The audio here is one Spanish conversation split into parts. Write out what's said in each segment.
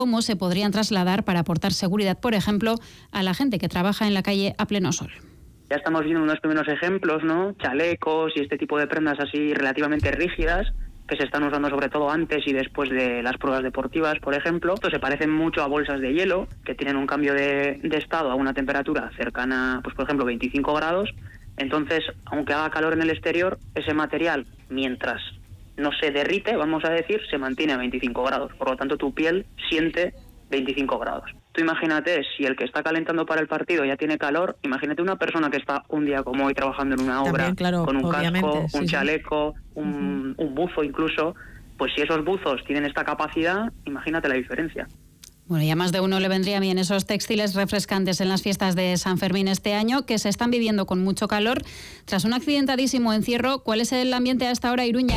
cómo se podrían trasladar para aportar seguridad, por ejemplo, a la gente que trabaja en la calle a pleno sol. Ya estamos viendo unos primeros ejemplos, ¿no? Chalecos y este tipo de prendas así relativamente rígidas que se están usando sobre todo antes y después de las pruebas deportivas, por ejemplo. Estos se parecen mucho a bolsas de hielo que tienen un cambio de estado a una temperatura cercana, pues por ejemplo 25 grados. Entonces, aunque haga calor en el exterior, ese material, mientras no se derrite, vamos a decir, se mantiene a 25 grados. Por lo tanto, tu piel siente 25 grados. Tú imagínate, si el que está calentando para el partido ya tiene calor, imagínate una persona que está un día como hoy trabajando en una obra, también, claro, con un casco, un chaleco, un buzo incluso, pues si esos buzos tienen esta capacidad, imagínate la diferencia. Bueno, y a más de uno le vendría bien esos textiles refrescantes en las fiestas de San Fermín este año, que se están viviendo con mucho calor. Tras un accidentadísimo encierro, ¿cuál es el ambiente a esta hora, Iruña?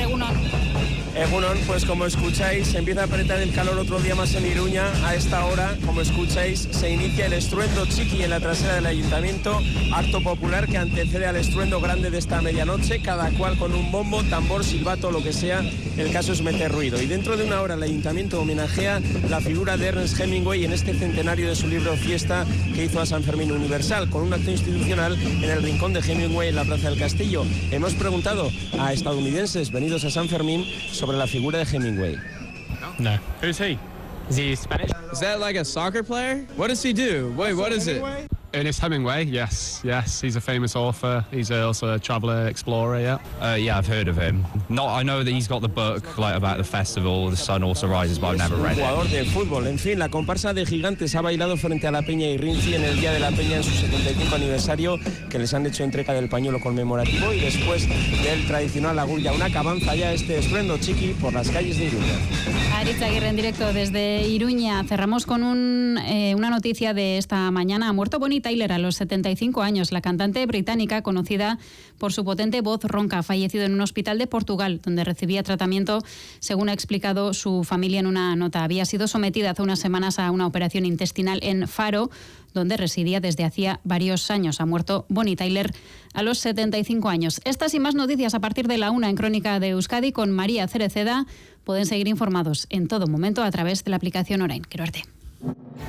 Egunon, pues como escucháis, se empieza a apretar el calor otro día más en Iruña. A esta hora, como escucháis, se inicia el estruendo chiqui en la trasera del ayuntamiento, acto popular que antecede al estruendo grande de esta medianoche, cada cual con un bombo, tambor, silbato, lo que sea, el caso es meter ruido. Y dentro de una hora el ayuntamiento homenajea la figura de Ernest Hemingway en este centenario de su libro Fiesta que hizo a San Fermín Universal, con un acto institucional en el rincón de Hemingway en la Plaza del Castillo. Hemos preguntado a estadounidenses venidos a San Fermín sobre la figura de Hemingway. No. Who's he? Is he Spanish? Is that like a soccer player? What does he do? Wait, what is it? Ernest Hemingway, yes. He's a famous author. He's also a traveller, explorer, yeah. Yeah, I've heard of him. I know that he's got the book like about the festival, The Sun Also Rises, but I've never read it. Jugador de fútbol. En fin, la comparsa de Gigantes ha bailado frente a la Peña Irrinchi en el Día de la Peña en su 75 aniversario, que les han hecho entrega del pañuelo conmemorativo, y después del tradicional agulla, una cabanza ya este estruendo chiqui por las calles de Iruña. Aritz Aguirre en directo desde Iruña. Cerramos con una noticia de esta mañana. Ha muerto Bonnie Tyler a los 75 años. La cantante británica, conocida por su potente voz ronca, ha fallecido en un hospital de Portugal, donde recibía tratamiento, según ha explicado su familia en una nota. Había sido sometida hace unas semanas a una operación intestinal en Faro, donde residía desde hacía varios años. Ha muerto Bonnie Tyler a los 75 años. Estas y más noticias a partir de la 1 en Crónica de Euskadi con María Cereceda. Pueden seguir informados en todo momento a través de la aplicación Orain. Quiero verte.